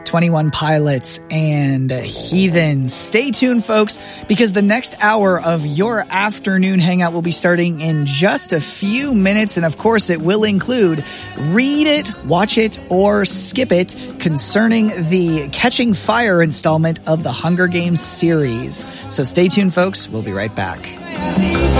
21 Pilots and Heathens. Stay tuned, folks, because the next hour of your afternoon hangout will be starting in just a few minutes. And of course, it will include Read It, Watch It, or Skip It concerning the Catching Fire installment of the Hunger Games series. So stay tuned, folks. We'll be right back.